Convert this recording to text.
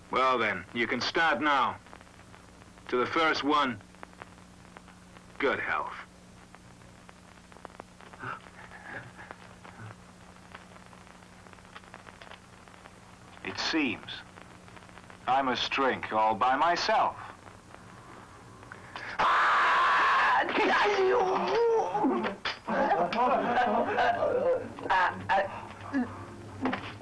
Well then, you can start now. To the first one, good health. It seems I must drink all by myself.